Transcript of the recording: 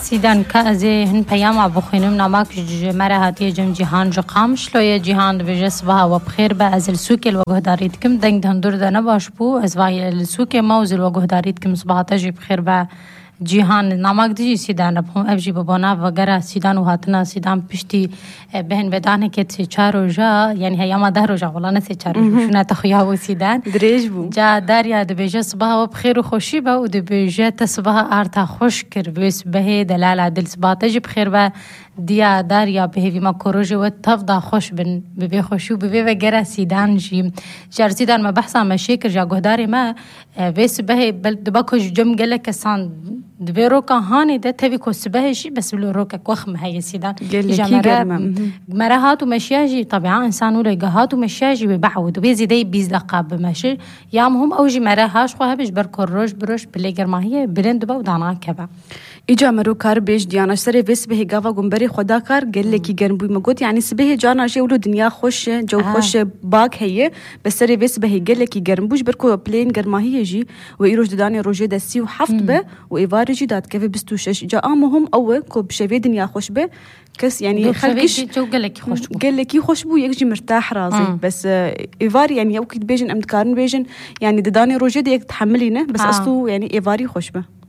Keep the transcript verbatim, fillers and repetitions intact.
سیدان کازی هن پیام بخونم نامک جمره هاتی جم جهان جقام شلوی جهان بجس با و بخیر با از السوق الوجه دارید کم دنگ دندور دنا باش بو از وای السوق موز الوجه دارید کم صبحات جی بخیر با جهان نامک دیجی سیدان بهم افجی ببنا و گره سیدان و هاتنا سیدان پشتی بهن بدانه که سی چهار روزا یعنی هیام ده روزا ولی نه سی چهار روزا شونه تخیاه و سیدان دريج بو جا داریا دبیجه صبح و بخیر و خوشی با و دبیجه تصبح آرتا خوش کر بس به دلالة دل صبح تجي بخیر با دیا داریا به وی ما کروجه و تفضا خوش بن ببی خوشی و ببی و گره سیدان جی جار سیدان ما بحثا ما شکر جا گهداری ما بس به بل دباکوش جم گله کسان دبی روکا هانی ده تبی کسبهشی بس بلو روکا کوخم هی سیدان جمره مرهات و مشیاجی طبعا انسان ولی جهات و مشیاجی ببعود و بیزی دی بیز لقاب ماشي یام هم اوجی مرهاش خو هبش بر کروج بروش بلیگر ماهی بلند با ودانا کبا ایجا مرو کار بیش دیانا سر ویس به گاوا گنبری خدا کار گله کی گرم بوی مگوت یعنی سبه جانا شی ولو دنیا خوش جو خوش باک هي بس سر ویس به گله کی گرم بوش برکو پلین گرماهی جی و ایروج ددانی روجه دسی و حفت به و ایوارجی داد كيف بستوشش جا امهم او كو بشوي دنيا خوش به كس يعني خلقش جو قال لك خوش بو قال لك خوش بو يجي مرتاح راسي آه. بس ايفاري يعني اوكي بيجن امتكارن بيجن يعني دداني روجه ديك تحملينه بس آه. اصله يعني ايفاري خوش به